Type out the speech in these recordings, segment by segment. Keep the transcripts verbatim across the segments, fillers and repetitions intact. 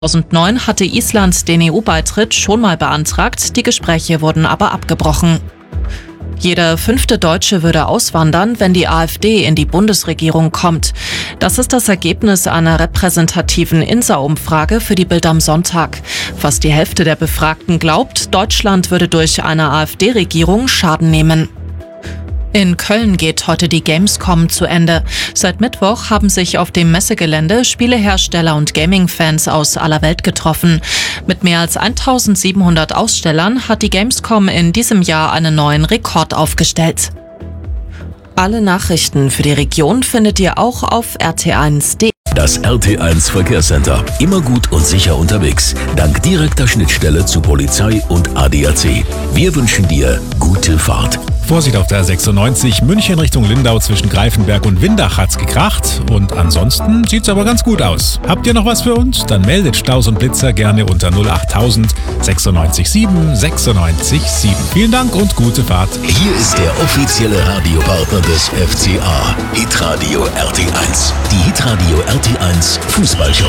zweitausendneun hatte Island den E U-Beitritt schon mal beantragt, die Gespräche wurden aber abgebrochen. Jeder fünfte Deutsche würde auswandern, wenn die AfD in die Bundesregierung kommt. Das ist das Ergebnis einer repräsentativen I N S A-Umfrage für die Bild am Sonntag. Fast die Hälfte der Befragten glaubt, Deutschland würde durch eine AfD-Regierung Schaden nehmen. In Köln geht heute die Gamescom zu Ende. Seit Mittwoch haben sich auf dem Messegelände Spielehersteller und Gaming-Fans aus aller Welt getroffen. Mit mehr als eintausendsiebenhundert Ausstellern hat die Gamescom in diesem Jahr einen neuen Rekord aufgestellt. Alle Nachrichten für die Region findet ihr auch auf R T eins punkt de. Das R T eins Verkehrscenter. Immer gut und sicher unterwegs. Dank direkter Schnittstelle zu Polizei und A D A C. Wir wünschen dir gute Fahrt. Vorsicht auf der sechsundneunzig, München Richtung Lindau zwischen Greifenberg und Windach hat's gekracht. Und ansonsten sieht's aber ganz gut aus. Habt ihr noch was für uns? Dann meldet Staus und Blitzer gerne unter null achttausend sechsundneunzig sieben sechsundneunzig sieben. Vielen Dank und gute Fahrt. Hier ist der offizielle Radiopartner des F C A. Hitradio R T eins. Die Hitradio R T eins Fußballshow.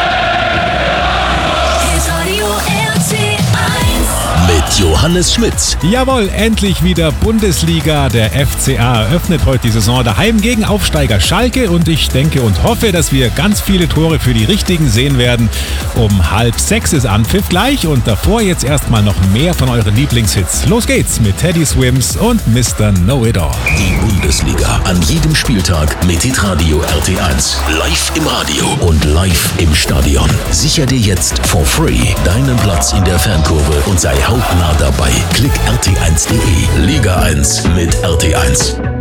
Hitradio R T eins. Mit Johannes Schmitz. Jawohl, endlich wieder Bundesliga. Der F C A eröffnet heute die Saison daheim gegen Aufsteiger Schalke und ich denke und hoffe, dass wir ganz viele Tore für die Richtigen sehen werden. Um halb sechs ist Anpfiff gleich und davor jetzt erstmal noch mehr von euren Lieblingshits. Los geht's mit Teddy Swims und Mister Know-It-All. Die Bundesliga an jedem Spieltag mit Hitradio R T eins. Live im Radio und live im Stadion. Sicher dir jetzt for free deinen Platz in der Fankurve und sei hautnah dabei. Klick R T eins punkt de. Liga eins mit R T eins.